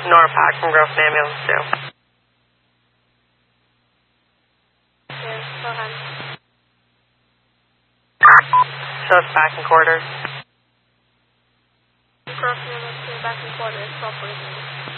Norpac from Grove Ambulance 2. Yes, go ahead. Suspect in quarters. Grove Ambulance 2, back in quarters, 12:43.